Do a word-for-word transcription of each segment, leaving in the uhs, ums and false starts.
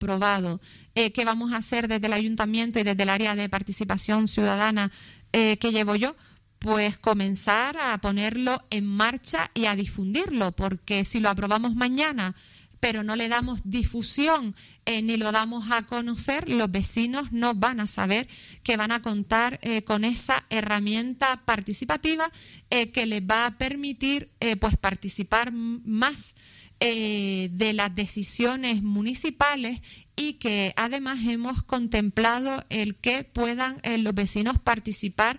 aprobado. Eh, ¿Qué vamos a hacer desde el ayuntamiento y desde el área de participación ciudadana eh, que llevo yo? Pues comenzar a ponerlo en marcha y a difundirlo, porque si lo aprobamos mañana pero no le damos difusión eh, ni lo damos a conocer, los vecinos no van a saber que van a contar eh, con esa herramienta participativa eh, que les va a permitir eh, pues participar más eh, de las decisiones municipales, y que además hemos contemplado el que puedan eh, los vecinos participar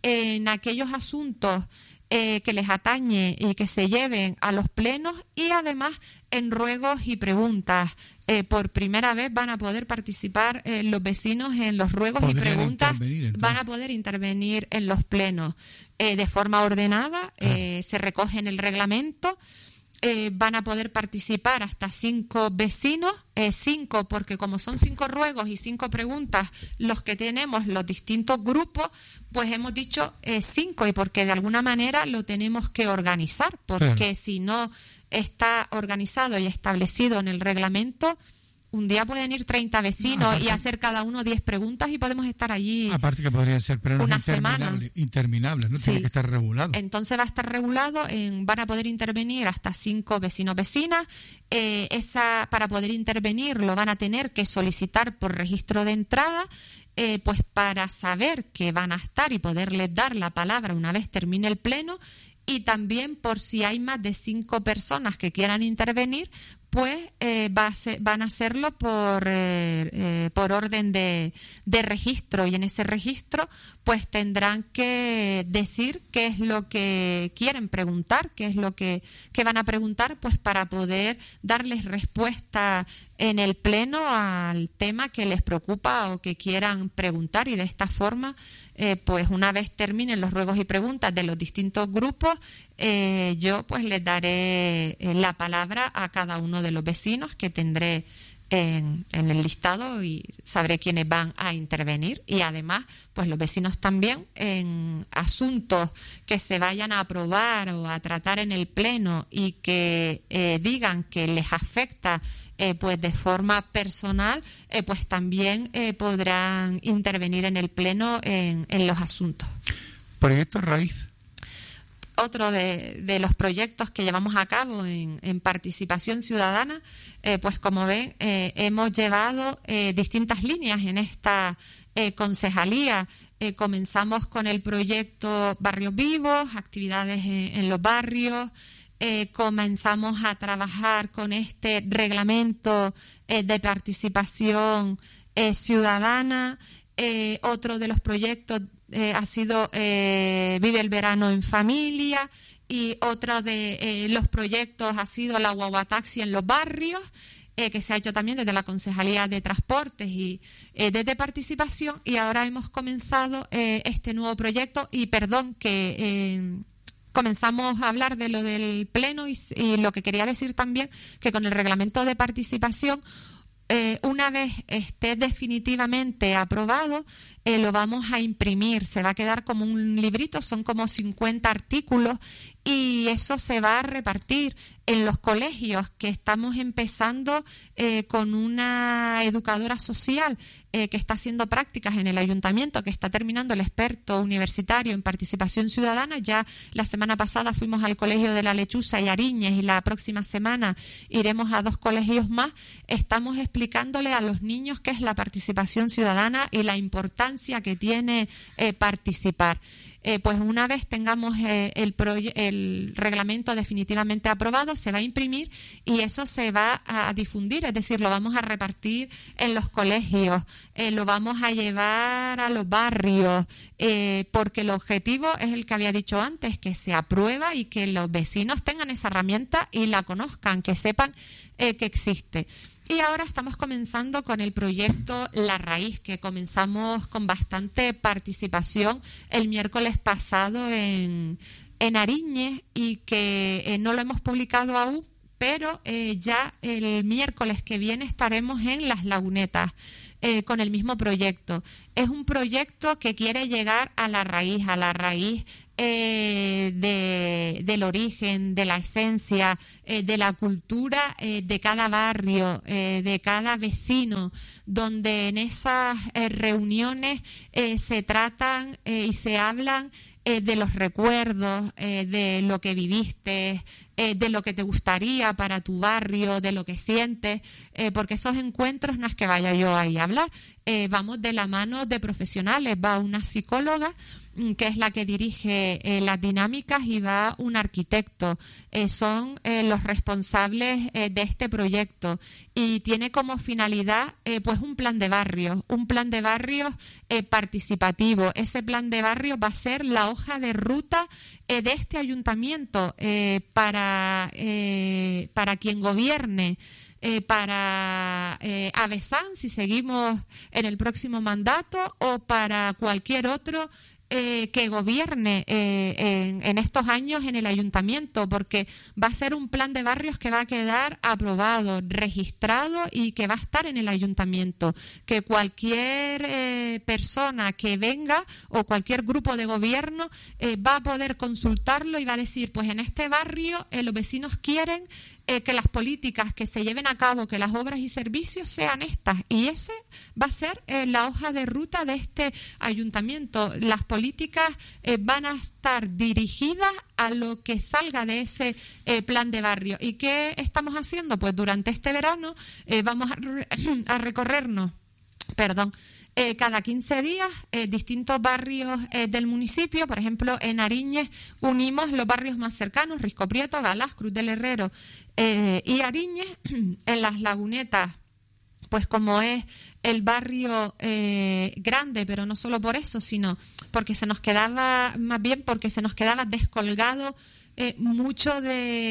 en aquellos asuntos Eh, que les atañe y que se lleven a los plenos, y además en ruegos y preguntas. Eh, por primera vez van a poder participar eh, los vecinos en los ruegos Podrían y preguntas, van a poder intervenir en los plenos eh, de forma ordenada, eh, se recoge en el reglamento. Eh, van a poder participar hasta cinco vecinos, eh, cinco porque como son cinco ruegos y cinco preguntas los que tenemos los distintos grupos, pues hemos dicho eh, cinco, y porque de alguna manera lo tenemos que organizar, porque claro, si no está organizado y establecido en el reglamento, un día pueden ir treinta vecinos no, aparte, y hacer cada uno diez preguntas, y podemos estar allí aparte que podrían ser plenos una interminables, semana. interminables, ¿no? Sí. Tiene que estar regulado. Entonces va a estar regulado, en, van a poder intervenir hasta cinco vecinos vecinas. Eh, esa para poder intervenir lo van a tener que solicitar por registro de entrada, eh, pues para saber que van a estar y poderles dar la palabra una vez termine el pleno. Y también por si hay más de cinco personas que quieran intervenir, pues eh, va a ser, van a hacerlo por eh, eh, por orden de, de registro, y en ese registro pues tendrán que decir qué es lo que quieren preguntar, qué es lo que, que van a preguntar, pues para poder darles respuesta en el pleno al tema que les preocupa o que quieran preguntar. Y de esta forma eh, pues una vez terminen los ruegos y preguntas de los distintos grupos, eh, yo pues les daré eh, la palabra a cada uno de los vecinos que tendré en, en el listado, y sabré quiénes van a intervenir. Y además pues los vecinos también en asuntos que se vayan a aprobar o a tratar en el pleno y que eh, digan que les afecta eh, pues de forma personal, eh, pues también eh, podrán intervenir en el pleno en, en los asuntos. Proyecto Raíz. Otro de, de los proyectos que llevamos a cabo en, en participación ciudadana, eh, pues como ven, eh, hemos llevado eh, distintas líneas en esta eh, concejalía. Eh, comenzamos con el proyecto Barrios Vivos, actividades en, en los barrios. Eh, comenzamos a trabajar con este reglamento eh, de participación eh, ciudadana. Eh, otro de los proyectos Eh, ha sido eh, Vive el Verano en Familia, y otro de eh, los proyectos ha sido la guaguataxi en los barrios, eh, que se ha hecho también desde la Concejalía de Transportes y eh, desde Participación. Y ahora hemos comenzado eh, este nuevo proyecto, y perdón que eh, comenzamos a hablar de lo del pleno, y, y lo que quería decir también, que con el reglamento de participación, Eh, una vez esté definitivamente aprobado, eh, lo vamos a imprimir, se va a quedar como un librito, son como cincuenta artículos, y eso se va a repartir en los colegios, que estamos empezando eh, con una educadora social eh, que está haciendo prácticas en el ayuntamiento, que está terminando el experto universitario en participación ciudadana. Ya la semana pasada fuimos al Colegio de la Lechuza y Ariñez, y la próxima semana iremos a dos colegios más. Estamos explicándole a los niños qué es la participación ciudadana y la importancia que tiene eh, participar. Eh, pues una vez tengamos eh, el, proye- el reglamento definitivamente aprobado, se va a imprimir y eso se va a difundir, es decir, lo vamos a repartir en los colegios, eh, lo vamos a llevar a los barrios, eh, porque el objetivo es el que había dicho antes, que se aprueba y que los vecinos tengan esa herramienta y la conozcan, que sepan eh, que existe. Y ahora estamos comenzando con el proyecto La Raíz, que comenzamos con bastante participación el miércoles pasado en, en Ariñez, y que eh, no lo hemos publicado aún, pero eh, ya el miércoles que viene estaremos en Las Lagunetas eh, con el mismo proyecto. Es un proyecto que quiere llegar a la raíz, a la raíz eh, de, del origen, de la esencia, eh, de la cultura eh, de cada barrio, eh, de cada vecino, donde en esas eh, reuniones eh, se tratan eh, y se hablan eh, de los recuerdos, eh, de lo que viviste, eh, de lo que te gustaría para tu barrio, de lo que sientes, eh, porque esos encuentros no es que vaya yo ahí a hablar, eh, vamos de la mano de profesionales, va una psicóloga que es la que dirige eh, las dinámicas, y va un arquitecto. Eh, son eh, los responsables eh, de este proyecto, y tiene como finalidad eh, pues un plan de barrios, un plan de barrios eh, participativo. Ese plan de barrios va a ser la hoja de ruta eh, de este ayuntamiento eh, para, eh, para quien gobierne. Eh, para eh, Avesán, si seguimos en el próximo mandato, o para cualquier otro Eh, que gobierne eh, en, en estos años en el ayuntamiento, porque va a ser un plan de barrios que va a quedar aprobado, registrado, y que va a estar en el ayuntamiento, que cualquier eh, persona que venga o cualquier grupo de gobierno eh, va a poder consultarlo y va a decir, pues en este barrio eh, los vecinos quieren eh, que las políticas que se lleven a cabo, que las obras y servicios sean estas, y ese va a ser eh, la hoja de ruta de este ayuntamiento. Las políticas eh, van a estar dirigidas a lo que salga de ese eh, plan de barrio. ¿Y qué estamos haciendo? Pues durante este verano eh, vamos a, re a recorrernos, perdón, Eh, cada quince días eh, distintos barrios eh, del municipio. Por ejemplo, en Ariñez unimos los barrios más cercanos, Risco Prieto, Galás, Cruz del Herrero eh, y Ariñez. En las Lagunetas, pues como es el barrio eh, grande, pero no solo por eso, sino porque se nos quedaba, más bien porque se nos quedaba descolgado eh, mucho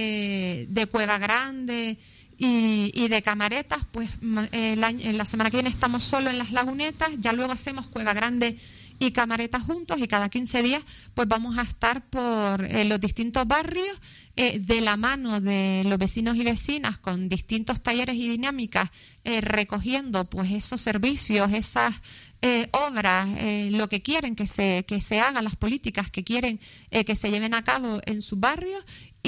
de, de Cueva Grande Y, y de Camaretas, pues el año, la semana que viene estamos solo en las Lagunetas, ya luego hacemos Cueva Grande y Camaretas juntos, y cada quince días pues vamos a estar por eh, los distintos barrios eh, de la mano de los vecinos y vecinas, con distintos talleres y dinámicas, eh, recogiendo pues esos servicios, esas eh, obras, eh, lo que quieren que se, que se haga, las políticas que quieren eh, que se lleven a cabo en sus barrios.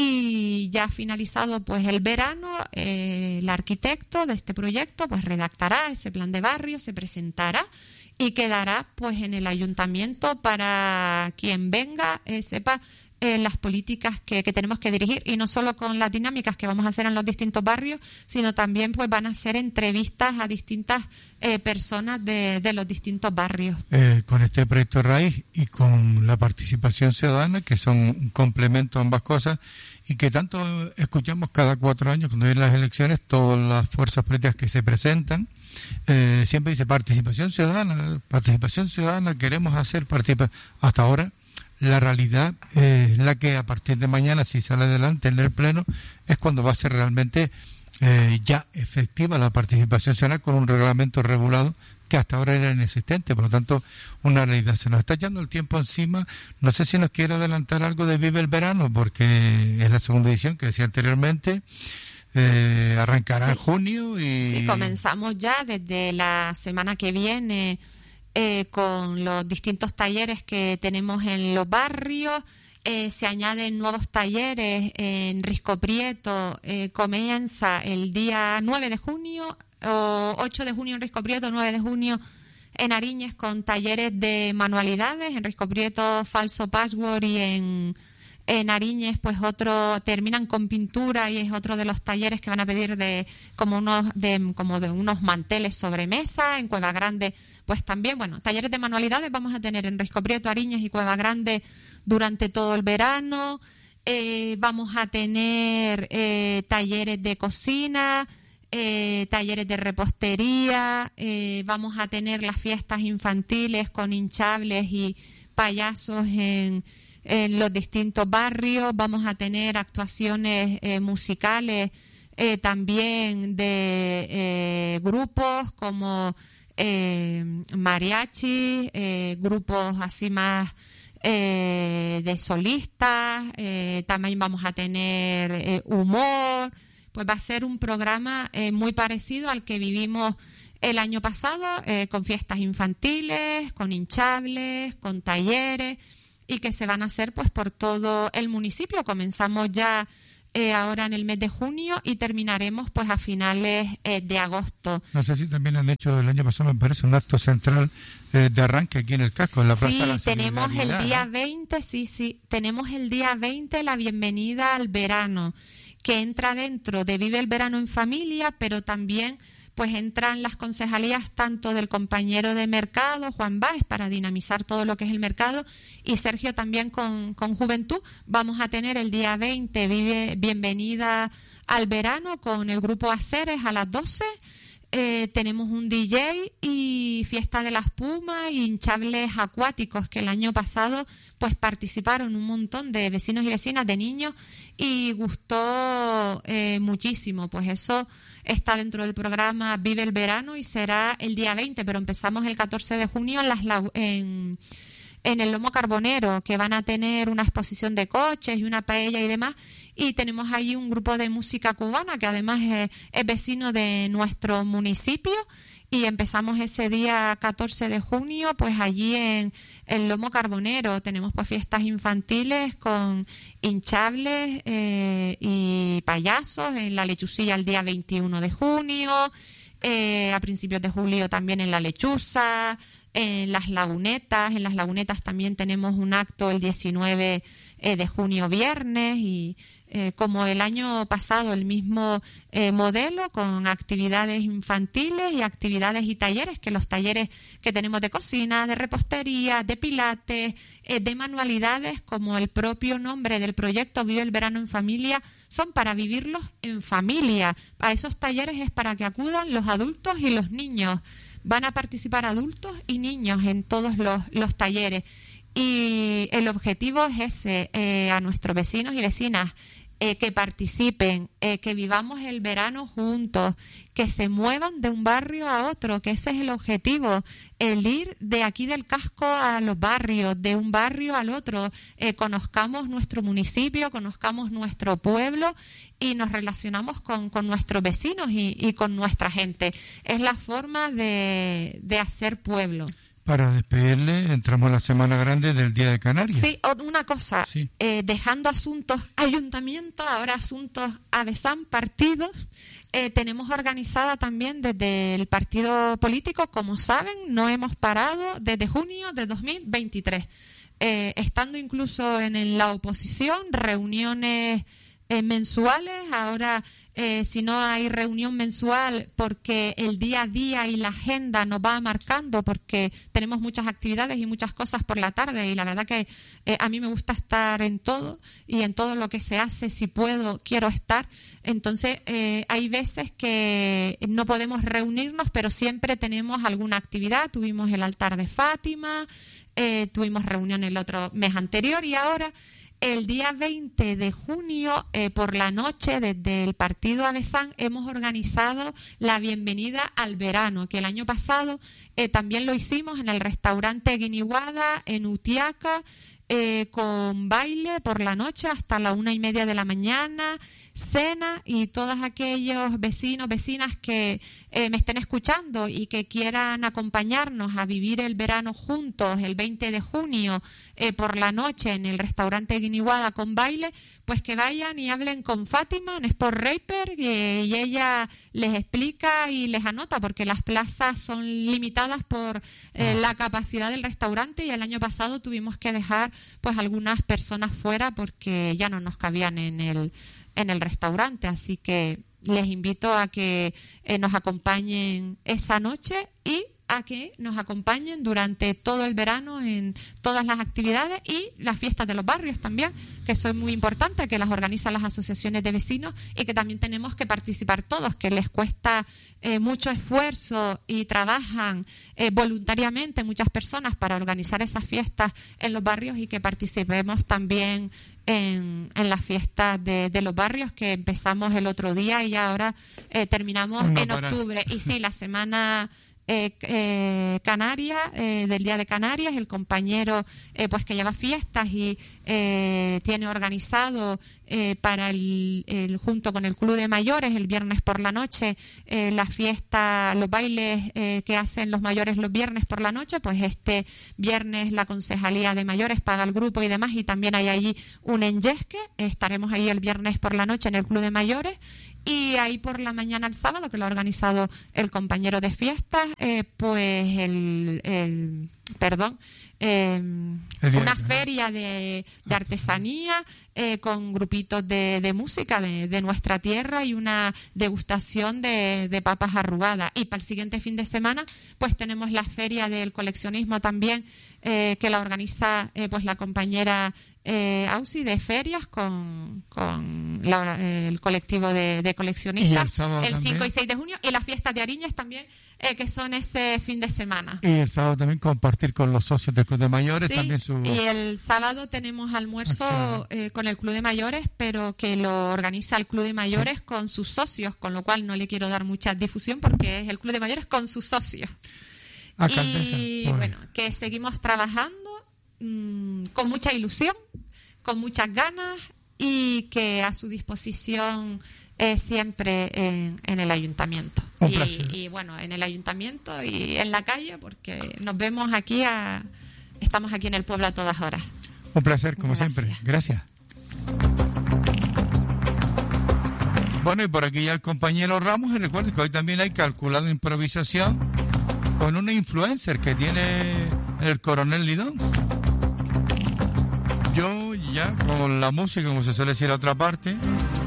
Y ya finalizado pues el verano, eh, el arquitecto de este proyecto pues redactará ese plan de barrio, se presentará y quedará pues en el ayuntamiento para quien venga eh, sepa eh, las políticas que, que tenemos que dirigir, y no solo con las dinámicas que vamos a hacer en los distintos barrios, sino también pues van a hacer entrevistas a distintas eh, personas de, de los distintos barrios. Eh, con este proyecto raíz y con la participación ciudadana, que son un complemento a ambas cosas, y que tanto escuchamos cada cuatro años cuando vienen las elecciones, todas las fuerzas políticas que se presentan, eh, siempre dice participación ciudadana, participación ciudadana, queremos hacer participación. Hasta ahora la realidad es la que a partir de mañana, si sale adelante en el pleno, es cuando va a ser realmente eh, ya efectiva la participación ciudadana, con un reglamento regulado que hasta ahora era inexistente. Por lo tanto, una realidad. Se nos está echando el tiempo encima. No sé si nos quiere adelantar algo de Vive el Verano, porque es la segunda edición que decía anteriormente. Eh, arrancará sí. en junio y... Sí, comenzamos ya desde la semana que viene eh, con los distintos talleres que tenemos en los barrios. Eh, se añaden nuevos talleres en Risco Prieto. Eh, comienza el día nueve de junio, o ocho de junio en Risco Prieto, nueve de junio en Ariñez, con talleres de manualidades. En Risco Prieto, falso patchwork, y en, en Ariñez pues otro, terminan con pintura, y es otro de los talleres que van a pedir de como unos de como de unos manteles sobre mesa. En Cueva Grande pues también, bueno, talleres de manualidades vamos a tener en Risco Prieto, Ariñez y Cueva Grande durante todo el verano. Eh, vamos a tener eh, talleres de cocina, Eh, talleres de repostería, eh, vamos a tener las fiestas infantiles con hinchables y payasos en, en los distintos barrios. Vamos a tener actuaciones eh, musicales eh, también de eh, grupos como eh, mariachi, eh, grupos así más eh, de solistas. Eh, también vamos a tener eh, humor. Pues va a ser un programa eh, muy parecido al que vivimos el año pasado, eh, con fiestas infantiles, con hinchables, con talleres, y que se van a hacer pues por todo el municipio. Comenzamos ya eh, ahora en el mes de junio y terminaremos pues a finales eh, de agosto. No sé si también han hecho el año pasado, me parece, un acto central eh, de arranque aquí en el casco, en la Plaza sí, de la tenemos el día ¿no? veinte, sí, sí, tenemos el día veinte la bienvenida al verano, que entra dentro de Vive el Verano en Familia, pero también pues entran las concejalías tanto del compañero de mercado, Juan Báez, para dinamizar todo lo que es el mercado, y Sergio también con, con Juventud. Vamos a tener el día veinte Vive Bienvenida al Verano con el grupo Aceres a las doce. Eh, tenemos un D J y fiesta de las pumas y hinchables acuáticos, que el año pasado pues participaron un montón de vecinos y vecinas, de niños, y gustó eh, muchísimo. Pues eso está dentro del programa Vive el Verano y será el día veinte, pero empezamos el catorce de junio en las en en el Lomo Carbonero, que van a tener una exposición de coches y una paella y demás, y tenemos allí un grupo de música cubana que además es, es vecino de nuestro municipio, y empezamos ese día catorce de junio pues allí en el Lomo Carbonero. Tenemos pues fiestas infantiles con hinchables eh, y payasos en la Lechucilla el día veintiuno de junio, eh, a principios de julio también en la Lechuza, en las Lagunetas. En las Lagunetas también tenemos un acto el diecinueve de junio, viernes, y eh, como el año pasado el mismo eh, modelo, con actividades infantiles y actividades y talleres, que los talleres que tenemos de cocina, de repostería, de pilates, eh, de manualidades, como el propio nombre del proyecto Vive el Verano en Familia, son para vivirlos en familia. A esos talleres es para que acudan los adultos y los niños. Van a participar adultos y niños en todos los, los talleres, y el objetivo es ese, eh, a nuestros vecinos y vecinas, eh, que participen, eh, que vivamos el verano juntos, que se muevan de un barrio a otro, que ese es el objetivo, el ir de aquí del casco a los barrios, de un barrio al otro, eh, conozcamos nuestro municipio, conozcamos nuestro pueblo y nos relacionamos con, con nuestros vecinos y, y con nuestra gente. Es la forma de, de hacer pueblo. Para despedirle, entramos a la Semana Grande del Día de Canarias. Sí, una cosa, sí. eh, dejando asuntos ayuntamiento, ahora asuntos AVESAM, partidos. Eh, tenemos organizada también desde el partido político, como saben, no hemos parado desde junio de dos mil veintitrés, eh, estando incluso en, en la oposición, reuniones Eh, mensuales. Ahora, eh, si no hay reunión mensual, porque el día a día y la agenda nos va marcando, porque tenemos muchas actividades y muchas cosas por la tarde, y la verdad que eh, a mí me gusta estar en todo, y en todo lo que se hace, si puedo, quiero estar. Entonces, eh, hay veces que no podemos reunirnos, pero siempre tenemos alguna actividad. Tuvimos el altar de Fátima, eh, tuvimos reunión el otro mes anterior, y ahora el día veinte de junio, eh, por la noche, desde el partido AVESAM, hemos organizado la bienvenida al verano, que el año pasado eh, también lo hicimos en el restaurante Guiniguada, en Utiaca, eh, con baile por la noche hasta la una y media de la mañana, cena, y todos aquellos vecinos, vecinas que eh, me estén escuchando y que quieran acompañarnos a vivir el verano juntos el veinte de junio eh, por la noche en el restaurante Guiniguada con baile, pues que vayan y hablen con Fátima en Sport Raper, y, y ella les explica y les anota, porque las plazas son limitadas por eh, la capacidad del restaurante, y el año pasado tuvimos que dejar pues algunas personas fuera porque ya no nos cabían en el en el restaurante, así que les invito a que eh, nos acompañen esa noche y a que nos acompañen durante todo el verano en todas las actividades y las fiestas de los barrios también, que son muy importantes, que las organizan las asociaciones de vecinos y que también tenemos que participar todos, que les cuesta eh, mucho esfuerzo y trabajan eh, voluntariamente muchas personas para organizar esas fiestas en los barrios, y que participemos también en, en las fiestas de, de los barrios, que empezamos el otro día y ahora eh, terminamos no en para. octubre. Y sí, la semana eh, eh, Canarias, eh, del Día de Canarias, el compañero eh, pues que lleva fiestas y eh, tiene organizado eh, para el, el junto con el Club de Mayores el viernes por la noche eh, la fiesta, los bailes eh, que hacen los mayores los viernes por la noche. Pues este viernes la Concejalía de Mayores paga el grupo y demás, y también hay allí un enyesque. Estaremos ahí el viernes por la noche en el Club de Mayores, y ahí por la mañana el sábado, que lo ha organizado el compañero de fiestas, eh, pues el, el perdón eh, una feria de, de artesanía eh, con grupitos de, de música de, de nuestra tierra, y una degustación de, de papas arrugadas. Y para el siguiente fin de semana pues tenemos la feria del coleccionismo también, eh, que la organiza eh, pues la compañera eh, Ausi de Ferias con, con la, el colectivo de, de coleccionistas el, el cinco y seis de junio, y las fiestas de Ariñas también, eh, que son ese fin de semana. Y el sábado también compartir con los socios del Club de Mayores. Sí, también su... y el sábado tenemos almuerzo eh, con el Club de Mayores, pero que lo organiza el Club de Mayores sí. con sus socios, con lo cual no le quiero dar mucha difusión porque es el Club de Mayores con sus socios. Alcaldesa, y pues. bueno, que seguimos trabajando mmm, con mucha ilusión, con muchas ganas, y que a su disposición eh, siempre en, en el ayuntamiento. Un y, placer. y bueno, en el ayuntamiento y en la calle, porque nos vemos aquí, a, estamos aquí en el pueblo a todas horas. Un placer, como Gracias. siempre. Gracias. Bueno, y por aquí ya el compañero Ramos, y recuerden que hoy también hay calculado improvisación con una influencer que tiene el Coronel Lidón. Yo ya con la música, como se suele decir a otra parte,